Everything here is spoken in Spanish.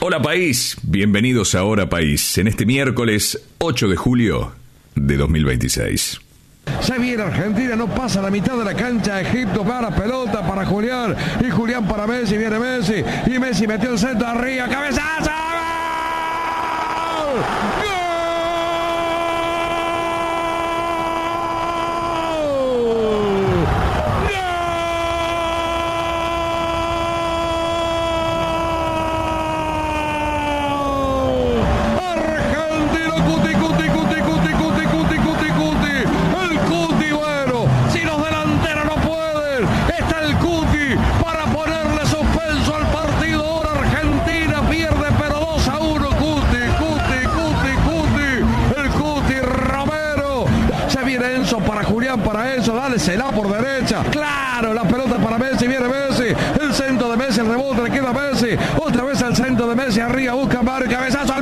Hola país, bienvenidos a Hora País, en este miércoles 8 de julio de 2026. Se viene Argentina, no pasa la mitad de la cancha. Egipto para pelota para Julián. Y Julián para Messi, viene Messi. Y Messi metió el centro arriba, cabezazo. ¡Gol! Para eso, dale, se da por derecha. Claro, la pelota para Messi, viene Messi. El centro de Messi, el rebote le queda a Messi. Otra vez el centro de Messi arriba, busca Mario, cabezazo.